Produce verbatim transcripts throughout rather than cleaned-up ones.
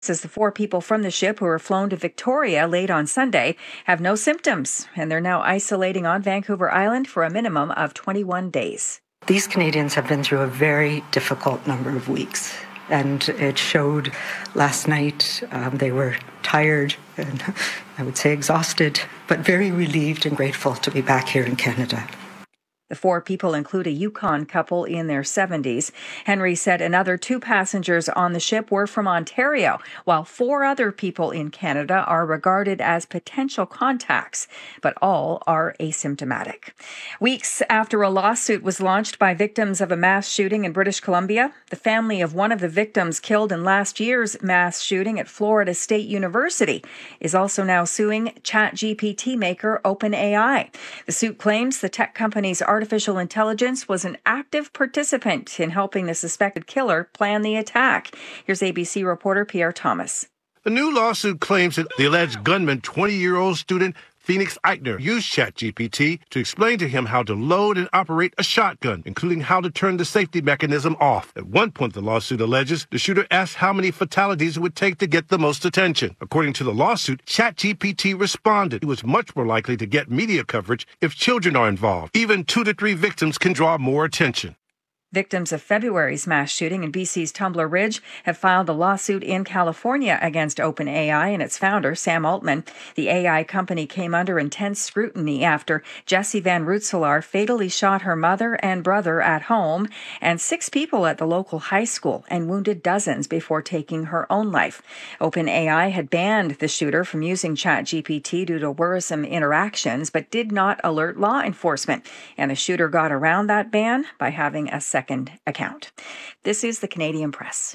Says the four people from the ship who were flown to Victoria late on Sunday have no symptoms, and they're now isolating on Vancouver Island for a minimum of twenty-one days. These Canadians have been through a very difficult number of weeks, and it showed last night. Um, they were tired and I would say exhausted, but very relieved and grateful to be back here in Canada. The four people include a Yukon couple in their seventies. Henry said another two passengers on the ship were from Ontario, while four other people in Canada are regarded as potential contacts, but all are asymptomatic. Weeks after a lawsuit was launched by victims of a mass shooting in British Columbia, the family of one of the victims killed in last year's mass shooting at Florida State University is also now suing ChatGPT maker OpenAI. The suit claims the tech company's artificial intelligence was an active participant in helping the suspected killer plan the attack. Here's A B C reporter Pierre Thomas. The new lawsuit claims that the alleged gunman, twenty-year-old student Phoenix Eichner, used ChatGPT to explain to him how to load and operate a shotgun, including how to turn the safety mechanism off. At one point, the lawsuit alleges the shooter asked how many fatalities it would take to get the most attention. According to the lawsuit, ChatGPT responded it was much more likely to get media coverage if children are involved. Even two to three victims can draw more attention. Victims of February's mass shooting in B C's Tumbler Ridge have filed a lawsuit in California against OpenAI and its founder, Sam Altman. The A I company came under intense scrutiny after Jessie Van Rootselaar fatally shot her mother and brother at home and six people at the local high school and wounded dozens before taking her own life. OpenAI had banned the shooter from using ChatGPT due to worrisome interactions, but did not alert law enforcement. And the shooter got around that ban by having a second Second account. This is the Canadian Press.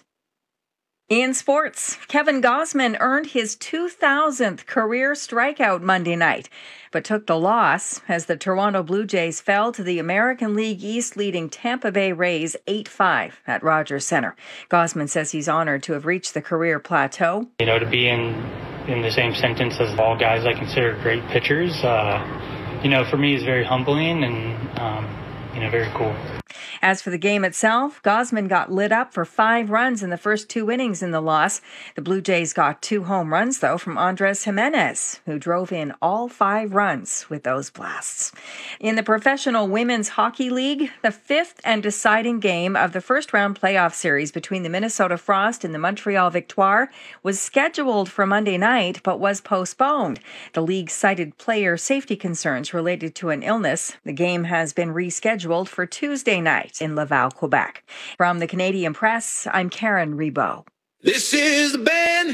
In sports, Kevin Gausman earned his two thousandth career strikeout Monday night, but took the loss as the Toronto Blue Jays fell to the American League East leading Tampa Bay Rays eight five at Rogers Centre. Gausman says he's honored to have reached the career plateau. You know, to be in, in the same sentence as all guys I consider great pitchers, uh, you know, for me is very humbling and, um, you know, very cool. As for the game itself, Gausman got lit up for five runs in the first two innings in the loss. The Blue Jays got two home runs, though, from Andres Jimenez, who drove in all five runs with those blasts. In the Professional Women's Hockey League, the fifth and deciding game of the first-round playoff series between the Minnesota Frost and the Montreal Victoire was scheduled for Monday night, but was postponed. The league cited player safety concerns related to an illness. The game has been rescheduled for Tuesday night in Laval, Quebec. From the Canadian Press, I'm Karen Rebo. This is the band.